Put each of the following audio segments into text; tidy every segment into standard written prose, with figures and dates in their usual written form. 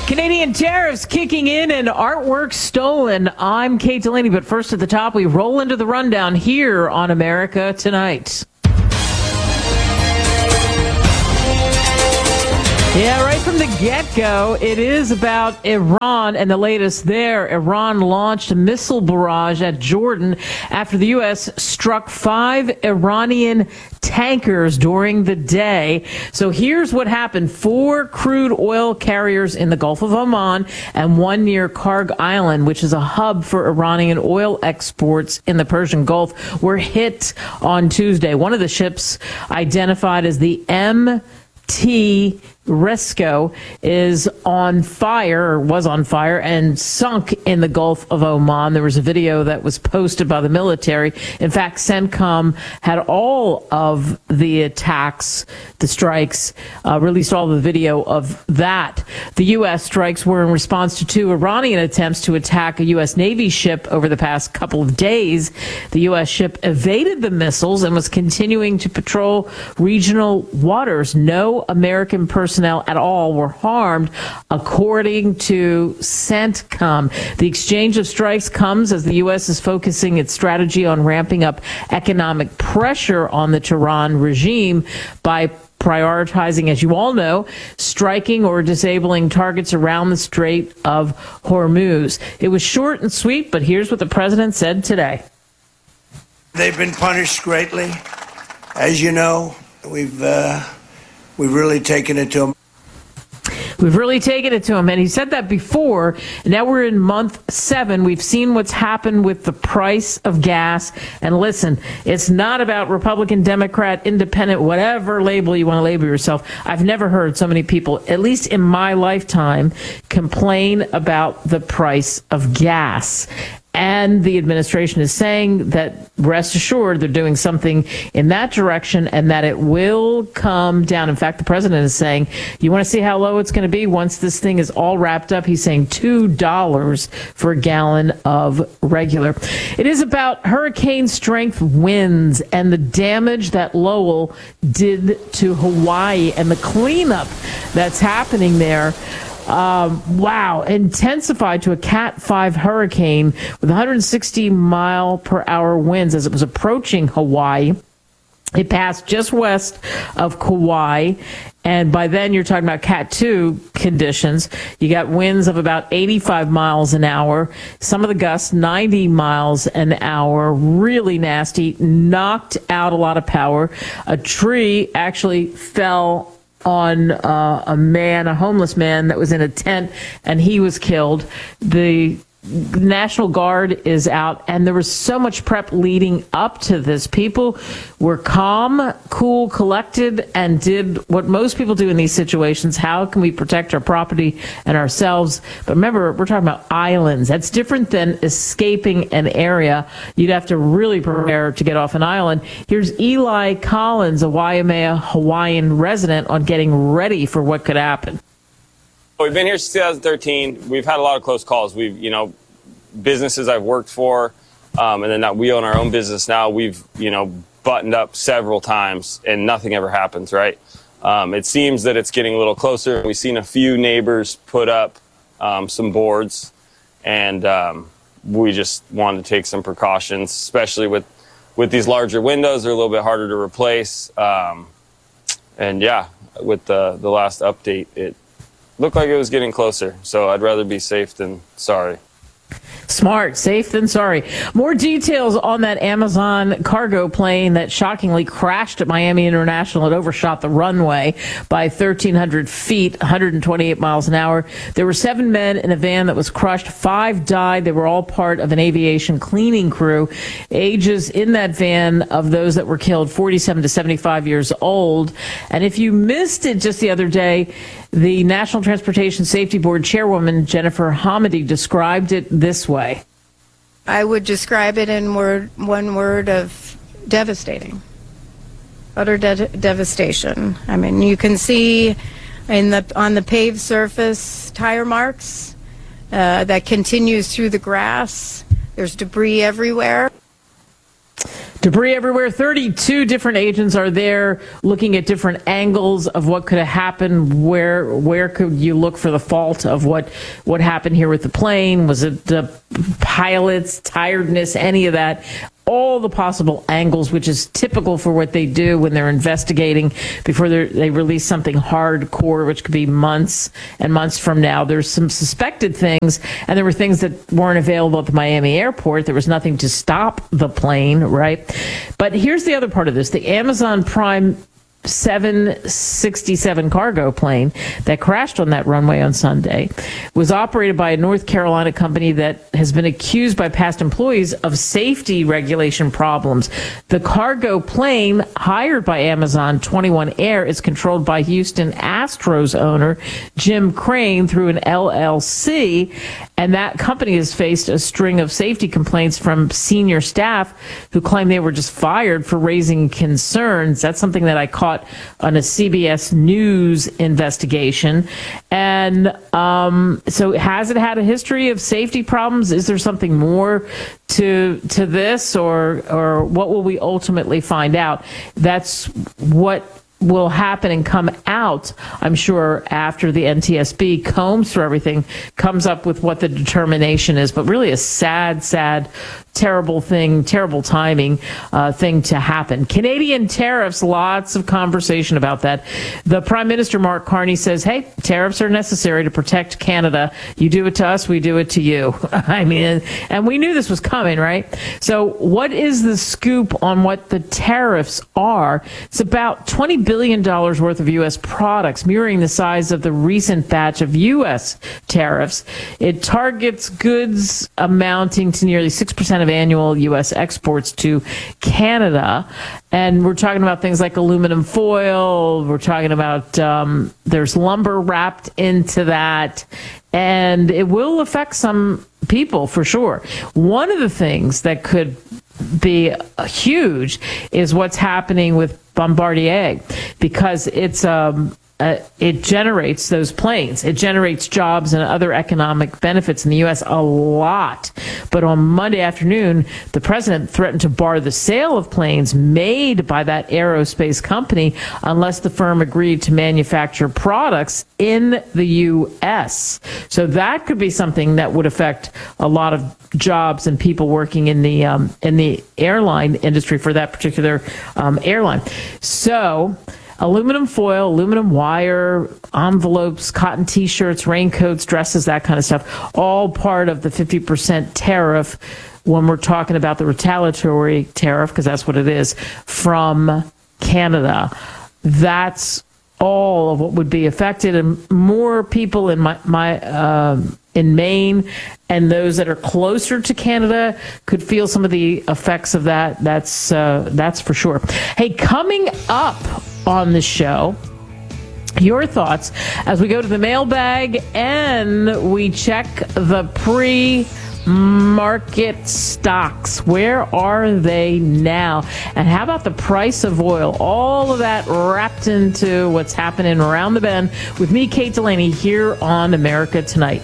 Canadian tariffs kicking in and artwork stolen. I'm Kate Delaney, but first at the top, we roll into the rundown here on America Tonight. Yeah, right from the get-go, it is about Iran and the latest there. Iran launched a missile barrage at Jordan after the U.S. struck 5 Iranian tankers during the day. So here's what happened. 4 crude oil carriers in the Gulf of Oman and 1 near Karg Island, which is a hub for Iranian oil exports in the Persian Gulf, were hit on Tuesday. One of the ships, identified as the MT Resco, is on fire, or was on fire, and sunk in the Gulf of Oman. There was a video that was posted by the military. In fact, CENTCOM had all of the attacks, the strikes, released all the video of that. The U.S. strikes were in response to 2 Iranian attempts to attack a U.S. Navy ship over the past couple of days. The U.S. ship evaded the missiles and was continuing to patrol regional waters. No American personnel at all were harmed, according to CENTCOM. The exchange of strikes comes as the U.S. is focusing its strategy on ramping up economic pressure on the Tehran regime by prioritizing, as you all know, striking or disabling targets around the Strait of Hormuz. It was short and sweet, but here's what the president said today. They've been punished greatly. As you know, we've really taken it to them. We've really taken it to him. And he said that before. Now we're in month 7. We've seen what's happened with the price of gas. And listen, it's not about Republican, Democrat, Independent, whatever label you want to label yourself. I've never heard so many people, at least in my lifetime, complain about the price of gas. And the administration is saying that, rest assured, they're doing something in that direction and that it will come down. In fact, the president is saying, you want to see how low it's going to be once this thing is all wrapped up? He's saying $2 for a gallon of regular. It is about hurricane strength winds and the damage that Lowell did to Hawaii and the cleanup that's happening there. Wow. Intensified to a Cat 5 hurricane with 160 mile per hour winds as it was approaching Hawaii. It passed just west of Kauai, and by then you're talking about Cat 2 conditions. You got winds of about 85 miles an hour, some of the gusts 90 miles an hour, really nasty, knocked out a lot of power. A tree actually fell on a homeless man that was in a tent, and he was killed. The National Guard is out, and there was so much prep leading up to this. People were calm, cool, collected, and did what most people do in these situations. How can we protect our property and ourselves? But remember, we're talking about islands. That's different than escaping an area. You'd have to really prepare to get off an island. Here's Eli Collins, a Waimea Hawaiian resident, on getting ready for what could happen. We've been here since 2013. We've had a lot of close calls. We've, businesses I've worked for, and then that we own our own business now. We've, buttoned up several times and nothing ever happens, right? It seems that it's getting a little closer. We've seen a few neighbors put up some boards, and we just wanted to take some precautions, especially with these larger windows. They're a little bit harder to replace. And yeah, with the last update, it looked like it was getting closer, so I'd rather be safe than sorry. Smart, safe than sorry. More details on that Amazon cargo plane that shockingly crashed at Miami International. It overshot the runway by 1,300 feet, 128 miles an hour. There were 7 men in a van that was crushed. 5 died. They were all part of an aviation cleaning crew. Ages in that van of those that were killed, 47 to 75 years old. And if you missed it just the other day, the National Transportation Safety Board chairwoman, Jennifer Hamady, described it this way. I would describe it in one word of devastating. Utter devastation. I mean, you can see on the paved surface tire marks that continues through the grass. There's debris everywhere. Debris everywhere. 32 different agents are there looking at different angles of what could have happened. Where could you look for the fault of what happened here with the plane? Was it the pilot's tiredness? Any of that? All the possible angles, which is typical for what they do when they're investigating before they release something hardcore, which could be months and months from now. There's some suspected things, and there were things that weren't available at the Miami airport. There was nothing to stop the plane, right? But here's the other part of this. The Amazon Prime 767 cargo plane that crashed on that runway on Sunday was operated by a North Carolina company that has been accused by past employees of safety regulation problems. The cargo plane hired by Amazon 21 Air is controlled by Houston Astros owner Jim Crane through an LLC, and that company has faced a string of safety complaints from senior staff who claim they were just fired for raising concerns. That's something that I caught on a CBS News investigation. And so has it had a history of safety problems? Is there something more to this, or what will we ultimately find out? That's what will happen and come out, I'm sure, after the NTSB combs through everything, comes up with what the determination is. But really a sad, terrible thing, terrible timing thing to happen. Canadian tariffs, lots of conversation about that. The Prime Minister, Mark Carney, says, hey, tariffs are necessary to protect Canada. You do it to us, we do it to you. I mean, and we knew this was coming, right? So what is the scoop on what the tariffs are? It's about $20 billion worth of U.S. products, mirroring the size of the recent batch of U.S. tariffs. It targets goods amounting to nearly 6% of annual U.S. exports to Canada. And we're talking about things like aluminum foil. We're talking about there's lumber wrapped into that. And it will affect some people for sure. One of the things that could be huge is what's happening with Bombardier, because it generates those planes. It generates jobs and other economic benefits in the U.S. a lot. But on Monday afternoon, the president threatened to bar the sale of planes made by that aerospace company unless the firm agreed to manufacture products in the U.S. So that could be something that would affect a lot of jobs and people working in the airline industry for that particular airline. So aluminum foil, aluminum wire, envelopes, cotton T-shirts, raincoats, dresses, that kind of stuff, all part of the 50% tariff when we're talking about the retaliatory tariff, because that's what it is, from Canada. That's all of what would be affected, and more people in in Maine and those that are closer to Canada could feel some of the effects of that. That's for sure. Hey, coming up on the show, your thoughts as we go to the mailbag and we check the pre-market stocks. Where are they now? And how about the price of oil? All of that wrapped into what's happening around the bend with me, Kate Delaney, here on America Tonight.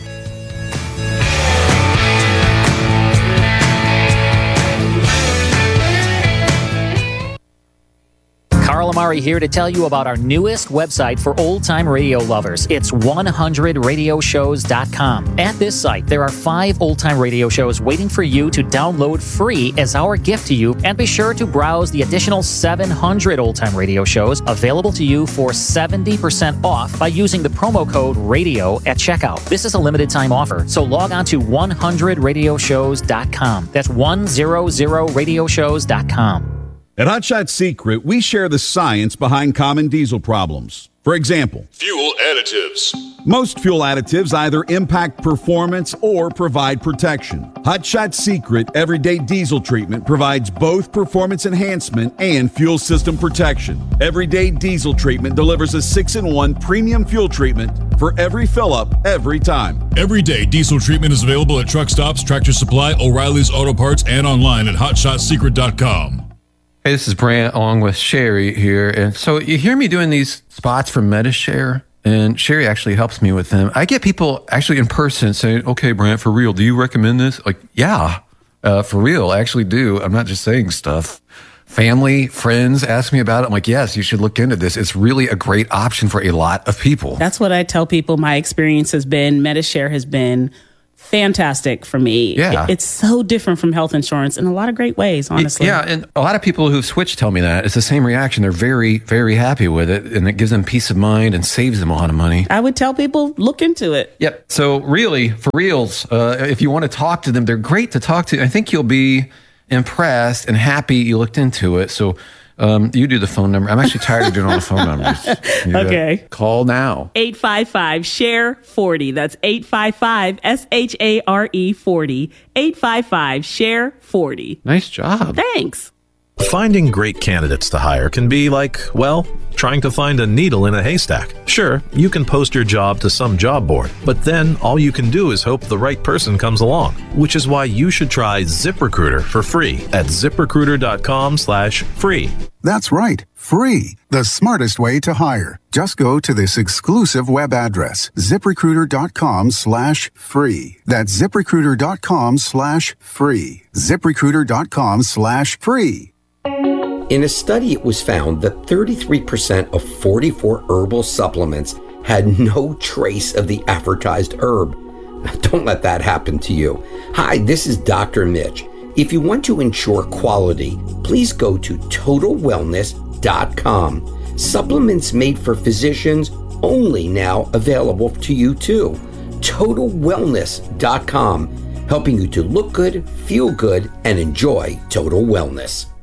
Carl Amari here to tell you about our newest website for old-time radio lovers. It's 100radioshows.com. At this site, there are 5 old-time radio shows waiting for you to download free as our gift to you, and be sure to browse the additional 700 old-time radio shows available to you for 70% off by using the promo code RADIO at checkout. This is a limited-time offer, so log on to 100radioshows.com. That's 100radioshows.com. At Hot Shot Secret, we share the science behind common diesel problems. For example, fuel additives. Most fuel additives either impact performance or provide protection. Hot Shot Secret Everyday Diesel Treatment provides both performance enhancement and fuel system protection. Everyday Diesel Treatment delivers a 6-in-1 premium fuel treatment for every fill-up, every time. Everyday Diesel Treatment is available at truck stops, Tractor Supply, O'Reilly's Auto Parts, and online at HotShotSecret.com. Hey, this is Brant along with Sherry here. And so you hear me doing these spots for MediShare, and Sherry actually helps me with them. I get people actually in person saying, okay, Brant, for real, do you recommend this? Like, yeah. For real, I actually do. I'm not just saying stuff. Family, friends ask me about it. I'm like, yes, you should look into this. It's really a great option for a lot of people. That's what I tell people. My experience has been, Medi-Share has been fantastic for me. Yeah. It's so different from health insurance in a lot of great ways, honestly. Yeah, and a lot of people who've switched tell me that. It's the same reaction. They're very, very happy with it, and it gives them peace of mind and saves them a lot of money. I would tell people, look into it. Yep. So really, for reals, if you want to talk to them, they're great to talk to. I think you'll be impressed and happy you looked into it. So you do the phone number. I'm actually tired of doing all the phone numbers. Okay. Call now. 855-SHARE-40. That's 855-SHARE-40. 855-SHARE-40. Nice job. Thanks. Finding great candidates to hire can be like, well, trying to find a needle in a haystack. Sure, you can post your job to some job board, but then all you can do is hope the right person comes along, which is why you should try ZipRecruiter for free at ZipRecruiter.com/free. That's right, free. The smartest way to hire. Just go to this exclusive web address, ZipRecruiter.com/free. That's ZipRecruiter.com/free. ZipRecruiter.com/free. In a study, it was found that 33% of 44 herbal supplements had no trace of the advertised herb. Don't let that happen to you. Hi, this is Dr. Mitch. If you want to ensure quality, please go to TotalWellness.com. Supplements made for physicians, only now available to you too. TotalWellness.com, helping you to look good, feel good, and enjoy total wellness.